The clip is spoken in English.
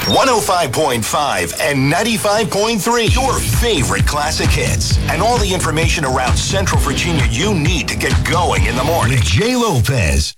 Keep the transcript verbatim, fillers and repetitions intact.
one oh five point five and ninety-five point three. Your favorite classic hits. And all the information around Central Virginia you need to get going in the morning. Jay Lopez.